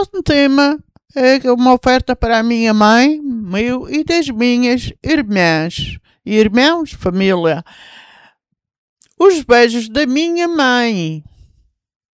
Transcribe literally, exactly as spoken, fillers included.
próximo tema é uma oferta para a minha mãe, meu e das minhas irmãs e irmãos, família. Os beijos da minha mãe.